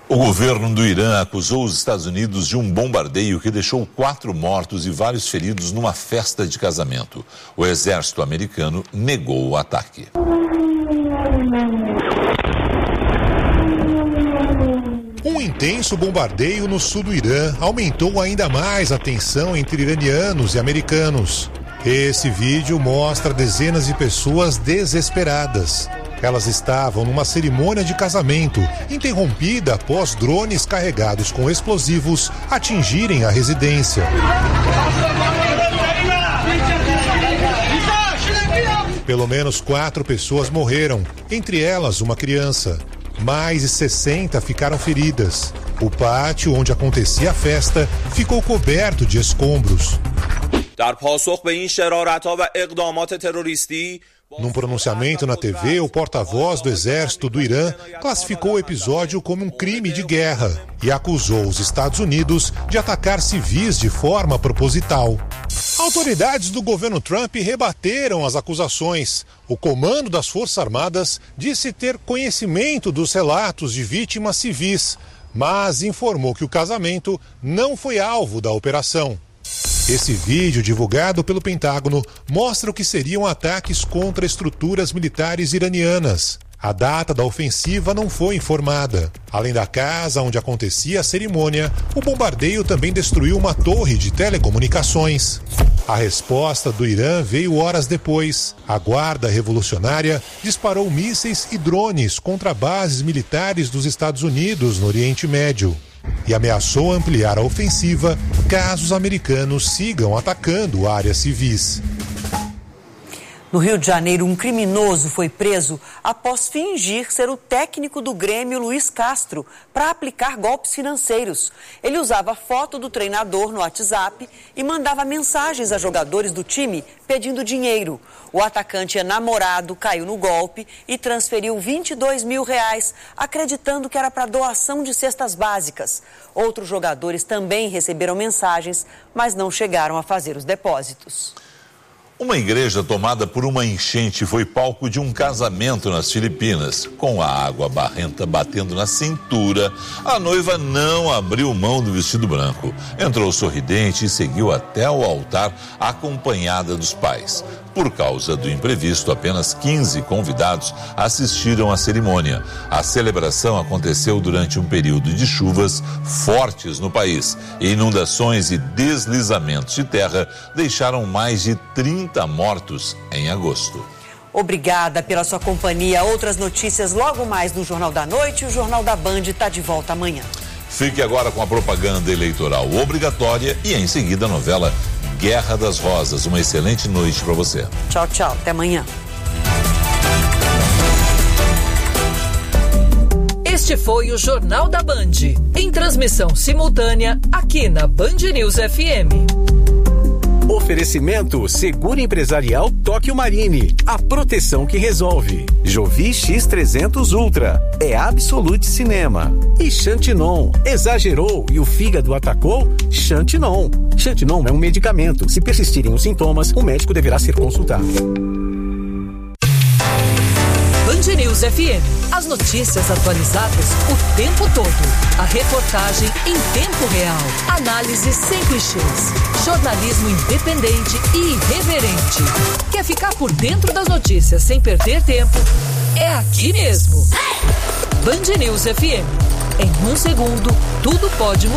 O governo do Irã acusou os Estados Unidos de um bombardeio que deixou 4 mortos e vários feridos numa festa de casamento. O exército americano negou o ataque. Um intenso bombardeio no sul do Irã aumentou ainda mais a tensão entre iranianos e americanos. Esse vídeo mostra dezenas de pessoas desesperadas. Elas estavam numa cerimônia de casamento, interrompida após drones carregados com explosivos atingirem a residência. Pelo menos 4 pessoas morreram, entre elas uma criança. Mais de 60 ficaram feridas. O pátio onde acontecia a festa ficou coberto de escombros. Num pronunciamento na TV, o porta-voz do exército do Irã classificou o episódio como um crime de guerra e acusou os Estados Unidos de atacar civis de forma proposital. Autoridades do governo Trump rebateram as acusações. O comando das Forças Armadas disse ter conhecimento dos relatos de vítimas civis, mas informou que o casamento não foi alvo da operação. Esse vídeo, divulgado pelo Pentágono, mostra o que seriam ataques contra estruturas militares iranianas. A data da ofensiva não foi informada. Além da casa onde acontecia a cerimônia, o bombardeio também destruiu uma torre de telecomunicações. A resposta do Irã veio horas depois. A Guarda Revolucionária disparou mísseis e drones contra bases militares dos Estados Unidos no Oriente Médio e ameaçou ampliar a ofensiva caso os americanos sigam atacando áreas civis. No Rio de Janeiro, um criminoso foi preso após fingir ser o técnico do Grêmio Luiz Castro para aplicar golpes financeiros. Ele usava a foto do treinador no WhatsApp e mandava mensagens a jogadores do time pedindo dinheiro. O atacante enamorado caiu no golpe e transferiu R$22 mil, acreditando que era para doação de cestas básicas. Outros jogadores também receberam mensagens, mas não chegaram a fazer os depósitos. Uma igreja tomada por uma enchente foi palco de um casamento nas Filipinas. Com a água barrenta batendo na cintura, a noiva não abriu mão do vestido branco. Entrou sorridente e seguiu até o altar acompanhada dos pais. Por causa do imprevisto, apenas 15 convidados assistiram à cerimônia. A celebração aconteceu durante um período de chuvas fortes no país. Inundações e deslizamentos de terra deixaram mais de 30 mortos em agosto. Obrigada pela sua companhia. Outras notícias logo mais no Jornal da Noite. O Jornal da Band está de volta amanhã. Fique agora com a propaganda eleitoral obrigatória e em seguida a novela Guerra das Rosas. Uma excelente noite para você. Tchau, tchau. Até amanhã. Este foi o Jornal da Band, em transmissão simultânea aqui na Band News FM. Oferecimento Seguro Empresarial Tóquio Marine. A proteção que resolve. Jovi X300 Ultra. É Absolute Cinema. E Xantinon. Exagerou e o fígado atacou? Xantinon. Xantinon é um medicamento. Se persistirem os sintomas, o médico deverá ser consultado. Band News FM. As notícias atualizadas o tempo todo. A reportagem em tempo real. Análise sem clichês. Jornalismo independente e irreverente. Quer ficar por dentro das notícias sem perder tempo? É aqui mesmo. Band News FM. Em um segundo, tudo pode mudar.